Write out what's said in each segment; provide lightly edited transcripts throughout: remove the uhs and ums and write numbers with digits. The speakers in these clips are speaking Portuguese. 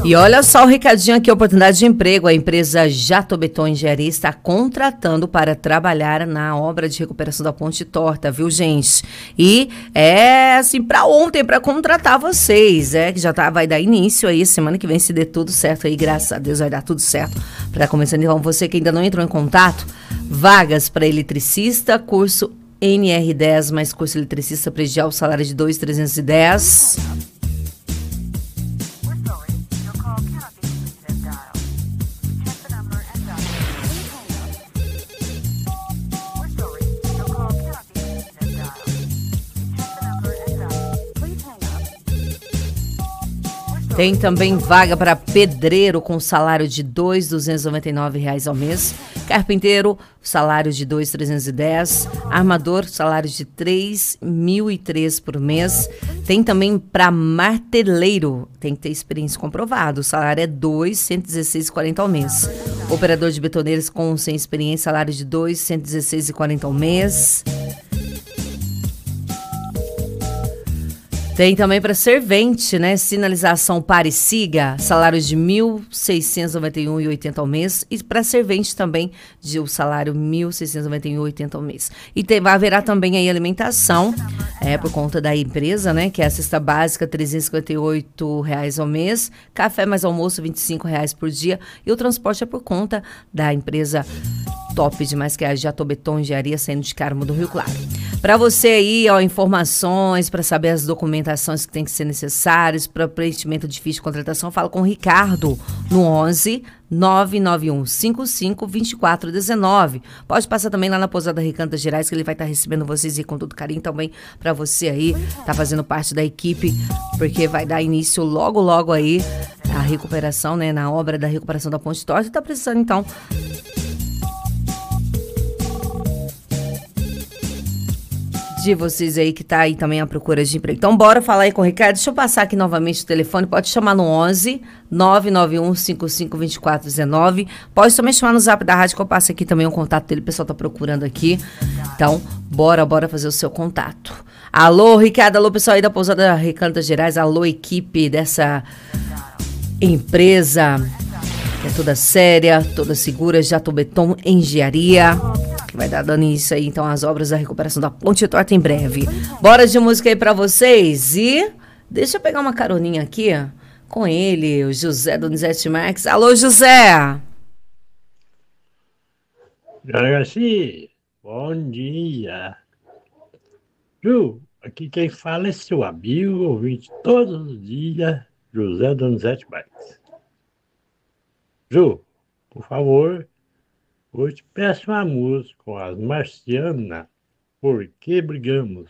E olha só o recadinho aqui, oportunidade de emprego. A empresa Jatobeton Engenharia está contratando para trabalhar na obra de recuperação da Ponte Torta, viu, gente? E é assim, para ontem, para contratar vocês, que já vai dar início aí, semana que vem, se der tudo certo aí, graças a Deus vai dar tudo certo para começar. Então, você que ainda não entrou em contato, vagas para eletricista, curso NR10, mais curso eletricista predial, salário de 2.310. Tem também vaga para pedreiro com salário de R$ 2.299 ao mês. Carpinteiro, salário de R$ 2.310. Armador, salário de R$ 3.003 por mês. Tem também para marteleiro, tem que ter experiência comprovada. O salário é R$ 2.116,40 ao mês. Operador de betoneiros com sem experiência, salário de R$ 2.116,40 ao mês. Tem também para servente, né? Sinalização pare e siga, salário de R$ 1.691,80 ao mês. E para servente também, o salário R$ 1.691,80 ao mês. E haverá também aí alimentação, por conta da empresa, né? Que é a cesta básica, R$ 358,00 ao mês. Café mais almoço, R$ 25,00 por dia. E o transporte é por conta da empresa top demais, que é a Jatobeton Engenharia, saindo de Carmo do Rio Claro. Para você aí, informações, para saber as documentações que tem que ser necessárias, para preenchimento de ficha de contratação, fala com o Ricardo no 11 991 55 2419. Pode passar também lá na Pousada Recanto Gerais, que ele vai estar recebendo vocês e com todo carinho também para você aí, tá fazendo parte da equipe, porque vai dar início logo aí a recuperação, né, na obra da recuperação da Ponte Torta, e tá precisando então de vocês aí que tá aí também à procura de emprego. Então, bora falar aí com o Ricardo. Deixa eu passar aqui novamente o telefone. Pode chamar no 11 991 55 2419. Pode também chamar no zap da rádio, que eu passo aqui também o contato dele. O pessoal tá procurando aqui. Então, bora fazer o seu contato. Alô, Ricardo. Alô, pessoal aí da Pousada Recanto Gerais. Alô, equipe dessa empresa que é toda séria, toda segura. Jatobeton Engenharia. Vai dar dando isso aí, então, as obras da recuperação da Ponte Torta em breve. Bora de música aí pra vocês. E deixa eu pegar uma caroninha aqui com ele, o José Donizete Marques. Alô, José! Garcia, bom dia. Ju, aqui quem fala é seu amigo, ouvinte todos os dias, José Donizete Marques. Ju, por favor, hoje te peço uma música com as Marcianas, Por que Brigamos?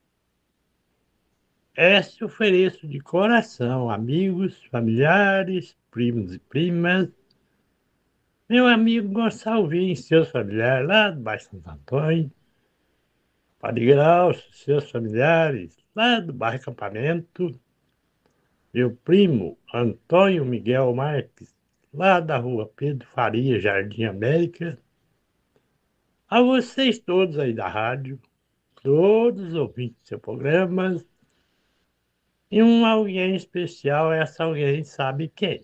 Essa ofereço de coração, amigos, familiares, primos e primas. Meu amigo Gonçalvinho e seus familiares lá do bairro Santo Antônio. Padre Graus, seus familiares lá do bairro Acampamento. Meu primo Antônio Miguel Marques, lá da rua Pedro Faria, Jardim América. A vocês todos aí da rádio, todos os ouvintes do seu programa, e alguém especial, essa alguém sabe quem.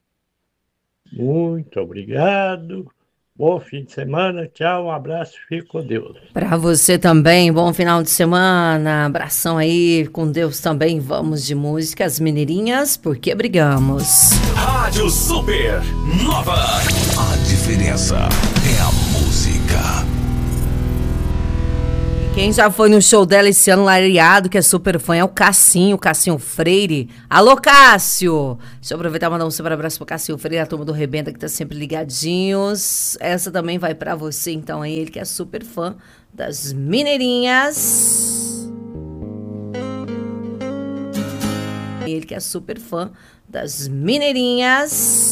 Muito obrigado, bom fim de semana, tchau, um abraço, fique com Deus. Para você também, bom final de semana, abração aí, com Deus também. Vamos de música, as Mineirinhas, Por que Brigamos? Rádio Super Nova. A diferença é a música. Quem já foi no show dela esse ano, lareado, que é super fã, é o Cassinho Freire. Alô, Cássio! Deixa eu aproveitar e mandar um super abraço pro Cassinho Freire, a turma do Rebenta, que tá sempre ligadinhos. Essa também vai pra você, então, aí, ele que é super fã das Mineirinhas. Ele que é super fã das Mineirinhas.